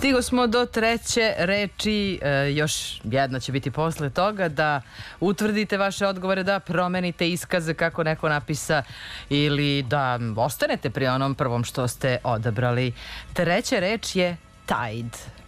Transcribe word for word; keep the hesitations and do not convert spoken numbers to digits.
Stigo smo do treće reči, e, još jedna će biti posle toga, da utvrdite vaše odgovore, da promenite iskaze kako neko napisa ili da ostanete pri onom prvom što ste odabrali. Treća reč je Tide.